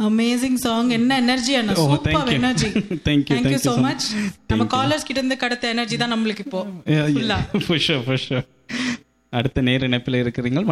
Amazing song. என்ன energy Anna, Oh, super thank you. Energy. Thank you, Thank you thank you so so much. much. நம்ம Thank you. Callers கிட்ட இருந்து கடத்த energy தான் நம்மளுக்கு இப்போ Yeah, full-ஆ. for sure, for sure. அடுத்த நேர இணைப்பில் இருக்கிறீங்க.